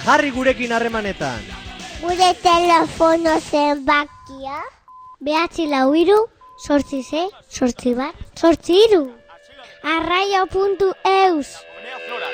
Jarri gurekin harremanetan. Gure telefono zenbakia 943 8 8 bat 8 3. arraio.eus